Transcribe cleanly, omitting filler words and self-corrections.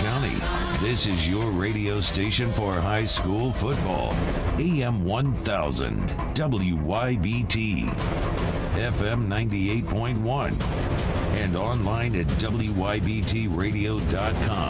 County. This is your radio station for high school football. AM 1000, WYBT, FM 98.1, and online at WYBTradio.com.